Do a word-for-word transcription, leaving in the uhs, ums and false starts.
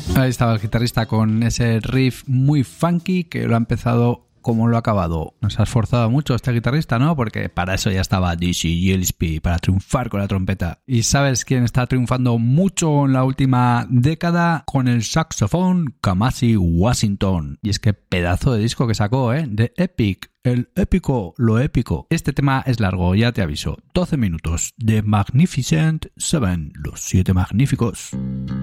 Ahí estaba el guitarrista con ese riff muy funky que lo ha empezado como lo ha acabado. Nos ha esforzado mucho este guitarrista, ¿no? Porque para eso ya estaba Dizzy Gillespie, para triunfar con la trompeta. ¿Y sabes quién está triunfando mucho en la última década? Con el saxofón, Kamasi Washington. Y es que pedazo de disco que sacó, ¿eh? De Epic. El épico, lo épico. Este tema es largo, ya te aviso. doce minutos de Magnificent Seven, los siete magníficos.